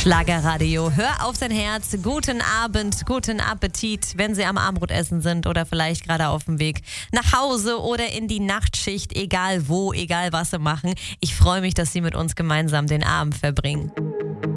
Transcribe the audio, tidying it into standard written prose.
Schlagerradio, hör auf dein Herz, guten Abend, guten Appetit, wenn Sie am Abendbrotessen sind oder vielleicht gerade auf dem Weg nach Hause oder in die Nachtschicht, egal wo, egal was Sie machen. Ich freue mich, dass Sie mit uns gemeinsam den Abend verbringen.